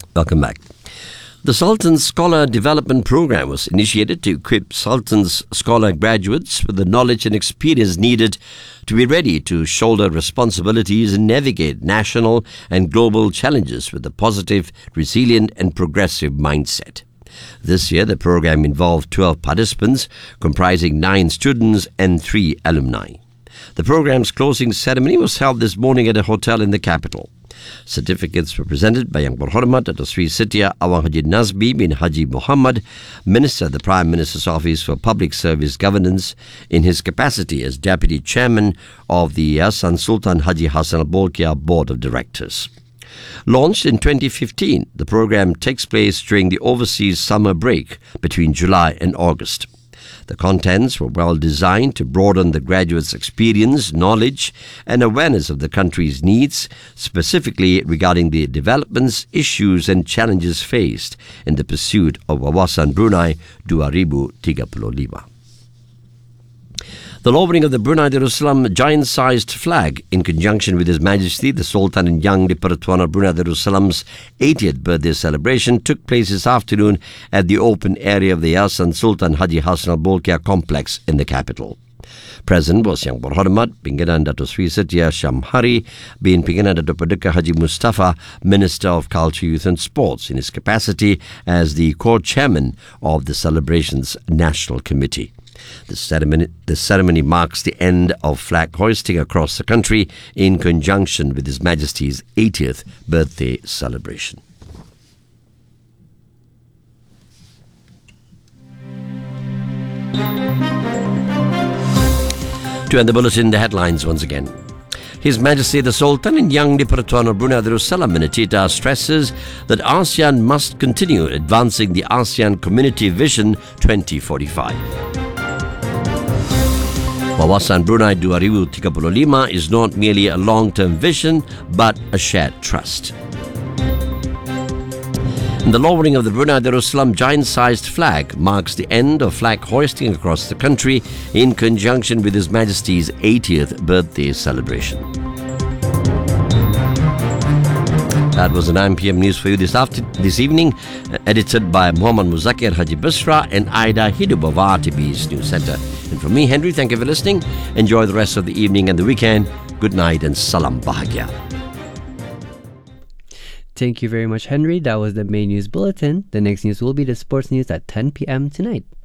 Welcome back. The Sultan's Scholar Development Program was initiated to equip Sultan's Scholar graduates with the knowledge and experience needed to be ready to shoulder responsibilities and navigate national and global challenges with a positive, resilient and progressive mindset. This year, the program involved 12 participants, comprising 9 students and 3 alumni. The program's closing ceremony was held this morning at a hotel in the capital. Certificates were presented by Yang Berhormat Dato Sri Setia Awang Haji Nazmi bin Haji Muhammad, Minister of the Prime Minister's Office for Public Service Governance, in his capacity as Deputy Chairman of the Yayasan Sultan Haji Hassanal Bolkiah Board of Directors. Launched in 2015, the program takes place during the overseas summer break between July and August. The contents were well designed to broaden the graduates' experience, knowledge and awareness of the country's needs, specifically regarding the developments, issues and challenges faced in the pursuit of Wawasan Brunei 2035. The lowering of the Brunei Darussalam giant-sized flag in conjunction with His Majesty the Sultan and Yang di-Pertuan of Brunei Darussalam's 80th birthday celebration took place this afternoon at the open area of the Yayasan Sultan Haji Hassanal Bolkiah complex in the capital. Present was Yang Berhormat Pimpinan Dato Sri Setia Shamhari bin Pimpinan Dato Paduka Haji Mustafa, Minister of Culture, Youth and Sports, in his capacity as the co-chairman of the celebration's National Committee. The ceremony marks the end of flag hoisting across the country in conjunction with His Majesty's 80th birthday celebration. To end the bulletin, the headlines once again. His Majesty the Sultan and Yang di-Pertuan of Brunei Darussalam Minatita stresses that ASEAN must continue advancing the ASEAN Community Vision 2045. Wawasan Brunei 2035 is not merely a long-term vision, but a shared trust. And the lowering of the Brunei Darussalam giant-sized flag marks the end of flag hoisting across the country in conjunction with His Majesty's 80th birthday celebration. That was the 9 p.m. news for you this evening, edited by Muhammad Muzakir Haji Bisra and Aida Hidubava, RTB's News Centre. And from me, Henry, thank you for listening. Enjoy the rest of the evening and the weekend. Good night and salam bahagia. Thank you very much, Henry. That was the main news bulletin. The next news will be the sports news at 10 p.m. tonight.